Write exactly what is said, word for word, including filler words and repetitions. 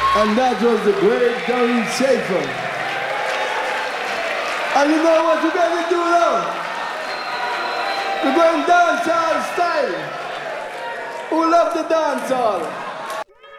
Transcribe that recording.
And that was the great Gary Schaefer. And you know what we're going to do now? We're going dancehall style. Who love the dancehall?